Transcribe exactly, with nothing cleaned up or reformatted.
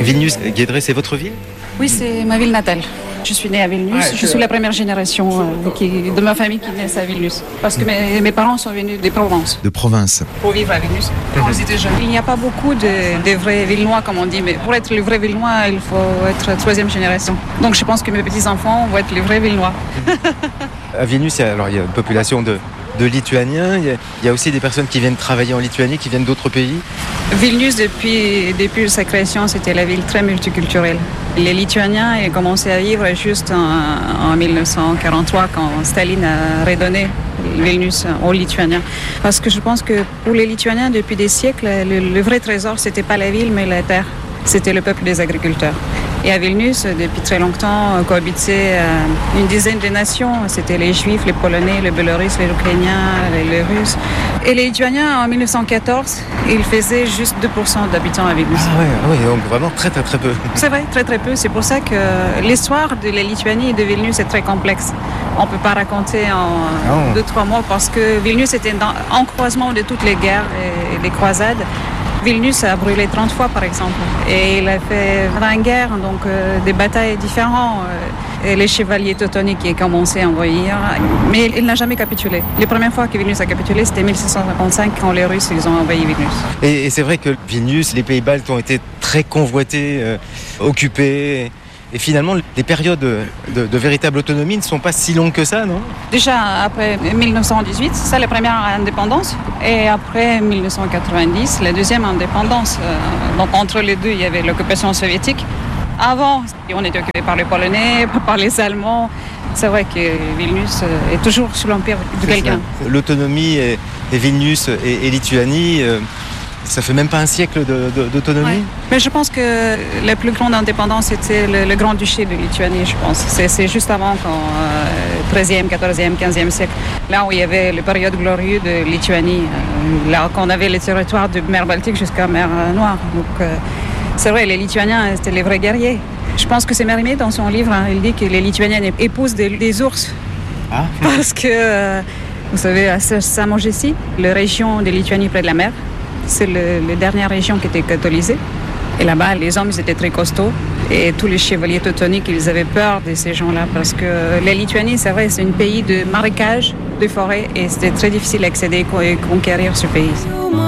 Vilnius-Guédré, c'est votre ville ? Oui, c'est ma ville natale. Je suis née à Vilnius. Ah, je suis la première génération euh, qui, de ma famille qui naît à Vilnius. Parce que mes, mes parents sont venus de Provence. De province. Pour vivre à Vilnius. Quand ils étaient jeunes. Il n'y a pas beaucoup de, de vrais Vilnois, comme on dit. Mais pour être le vrai Vilnois, il faut être troisième génération. Donc je pense que mes petits-enfants vont être les vrais Vilnois. À Vilnius, alors, il y a une population de, de Lituaniens. Il y, a, il y a aussi des personnes qui viennent travailler en Lituanie, qui viennent d'autres pays. Vilnius, depuis, depuis sa création, c'était la ville très multiculturelle. Les Lituaniens ont commencé à vivre juste en, en dix-neuf cent quarante-trois, quand Staline a redonné Vilnius aux Lituaniens. Parce que je pense que pour les Lituaniens, depuis des siècles, le, le vrai trésor, c'était pas la ville, mais la terre. C'était le peuple des agriculteurs. Et à Vilnius, depuis très longtemps, cohabitaient une dizaine de nations. C'était les Juifs, les Polonais, les Biélorusses, les Ukrainiens, les, les Russes. Et les Lituaniens, en dix-neuf cent quatorze, ils faisaient juste deux pour cent d'habitants à Vilnius. Ah oui, ouais, donc vraiment très très très peu. C'est vrai, très très peu. C'est pour ça que l'histoire de la Lituanie et de Vilnius est très complexe. On ne peut pas raconter en oh. deux, trois mots parce que Vilnius était dans, en croisement de toutes les guerres et les croisades. Vilnius a brûlé trente fois, par exemple. Et il a fait vingt guerres, donc euh, des batailles différentes. Euh, et les chevaliers teutoniques qui ont commencé à envahir. Mais il n'a jamais capitulé. Les premières fois que Vilnius a capitulé, c'était en mille six cent cinquante-cinq, quand les Russes ils ont envahi Vilnius. Et, et c'est vrai que Vilnius, les pays baltes ont été très convoités, euh, occupés. Et finalement, les périodes de, de, de véritable autonomie ne sont pas si longues que ça, non ? Déjà, après dix-neuf cent dix-huit, c'est la première indépendance. Et après dix-neuf cent quatre-vingt-dix, la deuxième indépendance. Donc entre les deux, il y avait l'occupation soviétique. Avant, on était occupé par les Polonais, par les Allemands. C'est vrai que Vilnius est toujours sous l'empire de c'est quelqu'un. Ça. L'autonomie et, et Vilnius et, et Lituanie... Euh... Ça fait même pas un siècle de, de, d'autonomie. Ouais. Mais je pense que la plus grande indépendance, c'était le, le Grand-Duché de Lituanie, je pense. C'est, c'est juste avant, quand, euh, treizième, quatorzième, quinzième siècle, là où il y avait la période glorieuse de Lituanie, euh, là qu'on avait les territoires de mer Baltique jusqu'à mer Noire. Donc, euh, c'est vrai, les Lituaniens, c'était les vrais guerriers. Je pense que c'est Mérimée, dans son livre, hein, il dit que les Lituaniens épousent des, des ours. Ah. Parce que, euh, vous savez, à Samogiesi, la région de Lituanie près de la mer, c'est le, la dernière région qui était catholisée. Et là-bas, les hommes, ils étaient très costauds. Et tous les chevaliers teutoniques, ils avaient peur de ces gens-là. Parce que la Lituanie, c'est vrai, c'est un pays de marécages, de forêts. Et c'était très difficile d'accéder et conquérir ce pays.